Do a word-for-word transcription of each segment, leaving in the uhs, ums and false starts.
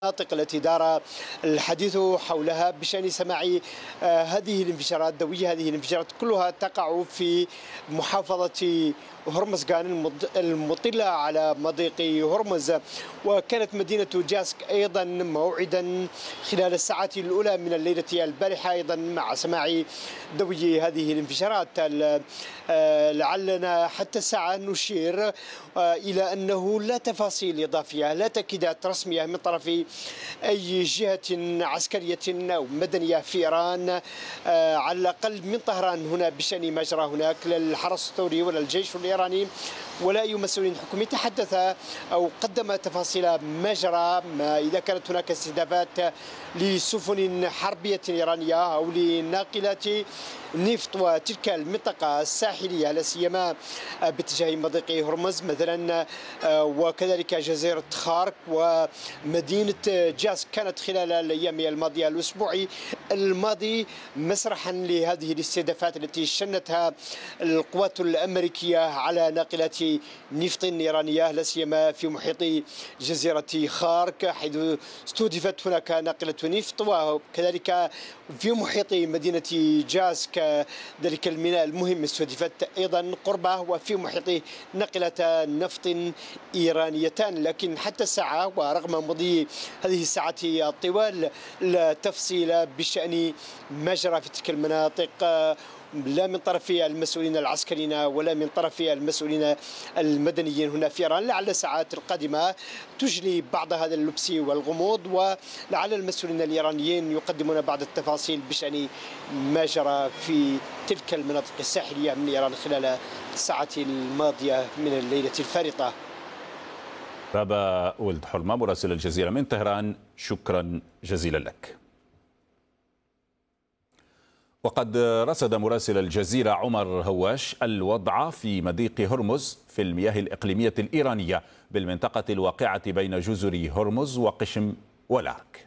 المناطق التي دار الحديث حولها بشأن سماع هذه الانفجارات الدوية. هذه الانفجارات كلها تقع في محافظة هرمزغان المطلة على مضيق هرمز، وكانت مدينة جاسك أيضا موعدا خلال الساعات الأولى من الليلة البارحة أيضا مع سماع دوي هذه الانفجارات. لعلنا حتى الساعة نشير إلى أنه لا تفاصيل إضافية، لا تأكيدات رسمية من طرف أي جهة عسكرية أو مدنية في إيران على الأقل من طهران هنا بشأن ما جرى هناك، لا الحرس الثوري ولا الجيش الإيراني ولا أي مسؤول حكومي تحدث أو قدم تفاصيل ما جرى، ما إذا كانت هناك استهدافات لسفن حربية إيرانية أو لناقلات نفط وتلك المنطقة الساحلية لا سيما باتجاه مضيق هرمز مثلا، وكذلك جزيرة خارك ومدينة جاس كانت خلال الأيام الماضية الأسبوع الماضي مسرحا لهذه الاستهدافات التي شنتها القوات الأمريكية على ناقلات نفط إيرانية لا سيما في محيط جزيرة خارك، حيث استهدفت هناك ناقلة نفط، وكذلك في محيط مدينة جاس ذلك الميناء المهم استهدفت أيضا قربه، وفي محيط ناقلة نفط إيرانيتان. لكن حتى الساعة ورغم مضي هذه الساعات الطوال لا تفصيل بشأن ما جرى في تلك المناطق، لا من طرف المسؤولين العسكريين ولا من طرف المسؤولين المدنيين هنا في إيران. لعل الساعات القادمة تجلي بعض هذا اللبس والغموض، ولعل المسؤولين الإيرانيين يقدمون بعض التفاصيل بشأن ما جرى في تلك المناطق الساحلية من إيران خلال الساعات الماضية من الليلة الفارطة. بابا ولد حرمة مراسل الجزيرة من طهران، شكرا جزيلا لك. وقد رصد مراسل الجزيرة عمر هواش الوضع في مضيق هرمز في المياه الإقليمية الإيرانية بالمنطقة الواقعة بين جزر هرمز وقشم ولارك.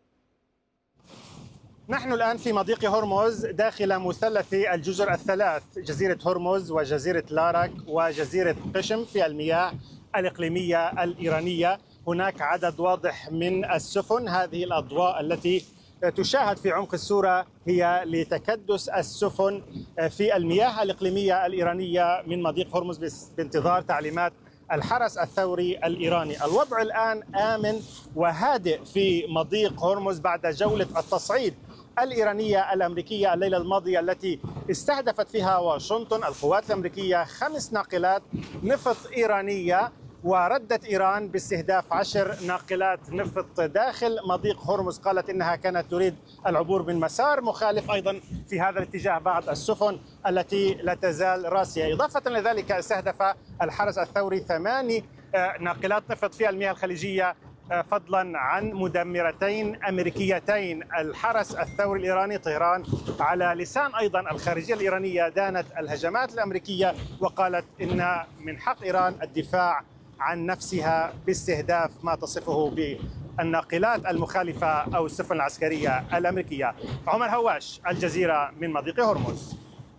نحن الآن في مضيق هرمز داخل مثلث الجزر الثلاث، جزيرة هرمز وجزيرة لارك وجزيرة قشم في المياه الإقليمية الإيرانية. هناك عدد واضح من السفن، هذه الأضواء التي تشاهد في عمق الصورة هي لتكدس السفن في المياه الإقليمية الإيرانية من مضيق هرمز بانتظار تعليمات الحرس الثوري الإيراني. الوضع الآن آمن وهادئ في مضيق هرمز بعد جولة التصعيد الإيرانية الأمريكية الليلة الماضية التي استهدفت فيها واشنطن القوات الأمريكية خمس ناقلات نفط إيرانية، وردت إيران باستهداف عشر ناقلات نفط داخل مضيق هرمز. قالت إنها كانت تريد العبور من مسار مخالف أيضا في هذا الاتجاه بعض السفن التي لا تزال راسية. إضافة لذلك استهدف الحرس الثوري ثماني ناقلات نفط في المياه الخليجية فضلا عن مدمرتين أمريكيتين. الحرس الثوري الإيراني طهران على لسان أيضا الخارجية الإيرانية دانت الهجمات الأمريكية وقالت إن من حق إيران الدفاع عن نفسها باستهداف ما تصفه بالناقلات المخالفة أو السفن العسكرية الأمريكية. عمر هواش، الجزيرة من مضيق هرمز.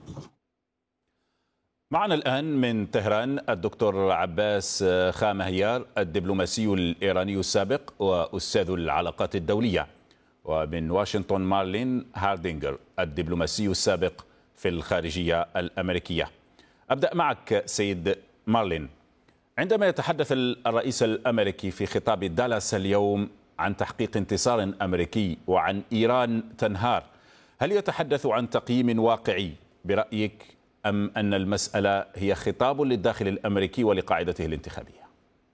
معنا الآن من طهران الدكتور عباس خامهيار الدبلوماسي الإيراني السابق وأستاذ العلاقات الدولية، ومن واشنطن مارلين هاردينغر الدبلوماسي السابق في الخارجية الأمريكية. أبدأ معك سيد مارلين. عندما يتحدث الرئيس الأمريكي في خطاب دالاس اليوم عن تحقيق انتصار أمريكي وعن إيران تنهار، هل يتحدث عن تقييم واقعي برأيك أم أن المسألة هي خطاب للداخل الأمريكي ولقاعدته الانتخابية؟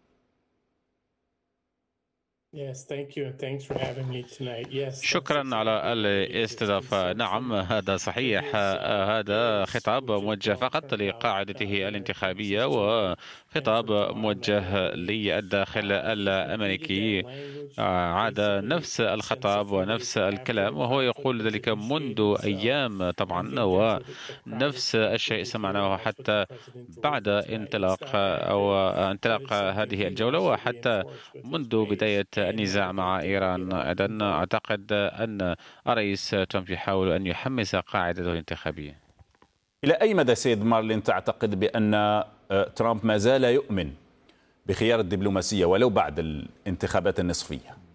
شكرا على الاستضافة. نعم، هذا صحيح، هذا خطاب موجه فقط لقاعدته الانتخابية وخطاب موجه للداخل الأمريكي. عاد نفس الخطاب ونفس الكلام وهو يقول ذلك منذ أيام طبعا، ونفس الشيء سمعناه حتى بعد انطلاق أو انطلاق هذه الجولة وحتى منذ بداية النزاع مع إيران. إذن أعتقد أن الرئيس ترامب يحاول أن يحمس قاعدته الانتخابية. إلى أي مدى سيد مارلين تعتقد بأن ترامب ما زال يؤمن بخيار الدبلوماسية ولو بعد الانتخابات النصفية؟